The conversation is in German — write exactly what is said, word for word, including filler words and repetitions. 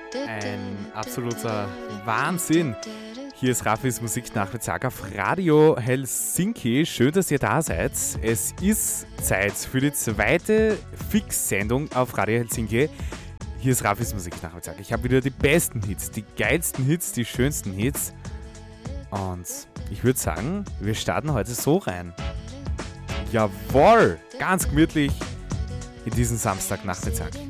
Ein absoluter Wahnsinn. Hier ist Raffis Musiknachmittag auf Radio Helsinki. Schön, dass ihr da seid. Es ist Zeit für die zweite Fix-Sendung auf Radio Helsinki. Hier ist Raffis Musiknachmittag. Ich habe wieder die besten Hits, die geilsten Hits, die schönsten Hits. Und ich würde sagen, wir starten heute so rein. Jawohl, ganz gemütlich in diesen Samstagnachmittag.